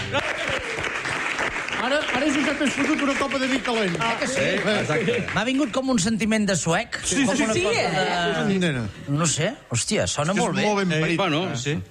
Ara és un que t'has fotut una copa de vi calent. Que sí? Exacte. M'ha vingut com un sentiment de suec. Sí, Com una cosa de... Nena. No sé, hòstia, sona molt bé. Molt ben parit. Bueno, sí.